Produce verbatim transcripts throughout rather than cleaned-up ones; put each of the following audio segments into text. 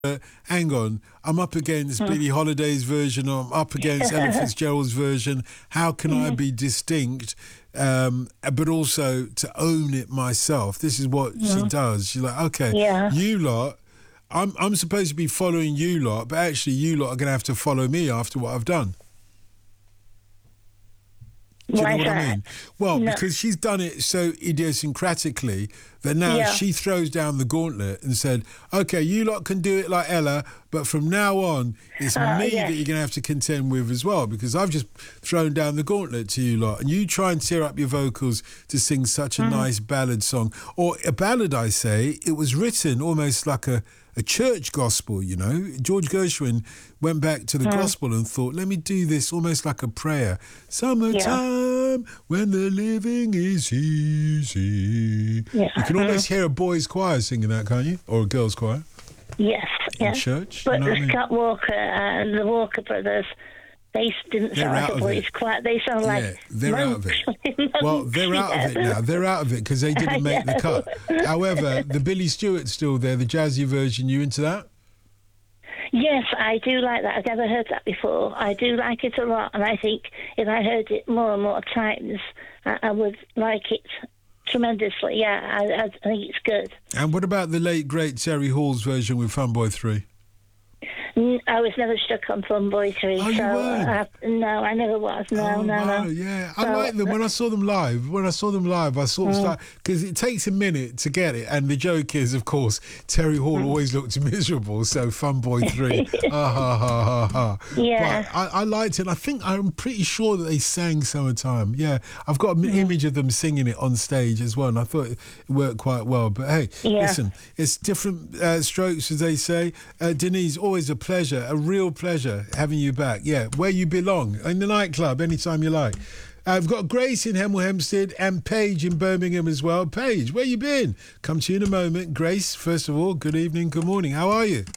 uh, hang on, I'm up against Billie Holiday's version, or I'm up against Ella Fitzgerald's version. How can I be distinct, um, but also to own it myself? This is what she does. She's like, okay, Yeah. you lot, I'm I'm supposed to be following you lot, but actually you lot are going to have to follow me after what I've done. Do you Why know what is I that? mean? Well, No. because she's done it so idiosyncratically that now Yeah. she throws down the gauntlet and said, okay, you lot can do it like Ella, but from now on, it's Uh, me yes. that you're going to have to contend with as well, because I've just thrown down the gauntlet to you lot. And you try and tear up your vocals to sing such a nice ballad song. Or a ballad, I say, it was written almost like a, a church gospel, you know. George Gershwin went back to the gospel and thought, let me do this almost like a prayer. Summertime, when the living is easy. Yeah. You can almost hear a boys' choir singing that, can't you? Or a girls' choir Yes, in yes. church. You But know the what I mean? Scott Walker and the Walker brothers, they didn't They're sound like out a of boys' it. choir. They sound like Yeah, they're out of monks. it. Well, they're out of it now. They're out of it because they didn't make the cut. However, the Billy Stewart's still there, the jazzy version. You into that? Yes, I do like that. I've never heard that before. I do like it a lot, and I think if I heard it more and more times, I, I would like it tremendously. Yeah, I, I think it's good. And what about the late, great Terry Hall's version with Funboy three? N- I was never stuck on Fun Boy three, Oh, you so weren't? I, no, I never was. No, oh, no, wow, no. yeah. I So- like them. When I saw them live, when I saw them live, I sort of Mm. started, because it takes a minute to get it. And the joke is, of course, Terry Hall Mm. always looked miserable, so Funboy three. ah, ha, ha, ha, ha. Yeah. But I, I liked it. And I think I'm pretty sure that they sang Summertime. Yeah. I've got an Mm. image of them singing it on stage as well. And I thought it worked quite well. But hey, Yeah. listen, it's different uh, strokes, as they say. Uh, Denise, always a pleasure, a real pleasure having you back. Yeah, where you belong, in the nightclub, anytime you like. Uh, I've got Grace in Hemel Hempstead and Paige in Birmingham as well. Paige, where you been? Come to you in a moment. Grace, first of all, good evening, good morning. How are you?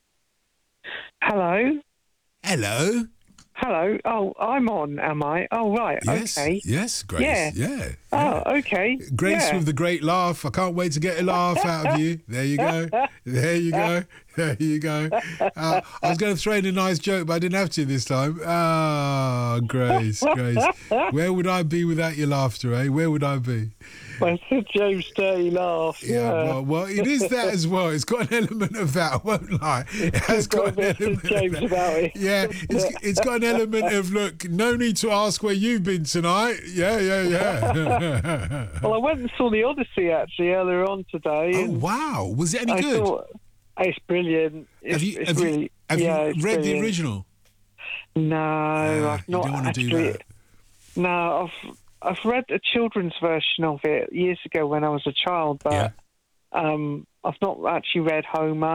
Hello? Hello. Hello? Oh, I'm on, am I? Oh, right, Yes, okay. yes, Grace. Yeah. yeah. Oh, okay. Grace yeah. with the great laugh. I can't wait to get a laugh out of you. There you go. There you go. There you go. Uh, I was going to throw in a nice joke, but I didn't have to this time. Ah, Grace, Grace. Where would I be without your laughter, eh? Where would I be? Well, it's a James Dirty laugh. Yeah, Yeah. well, well, it is that as well. It's got an element of that, I won't lie. It has It's got a got an bit of element James of that. about it. Yeah, it's, it's got an element of, look, no need to ask where you've been tonight. Yeah, yeah, yeah. Well, I went and saw the Odyssey, actually, earlier on today. Oh, and wow. Was it any I good? thought, it's brilliant. It's, Have you, it's have really, you, have yeah, you it's read the brilliant. original? No, Ah, I've you not don't want to actually. do that. No, I've I've read a children's version of it years ago when I was a child, but Yeah. um, I've not actually read Homer.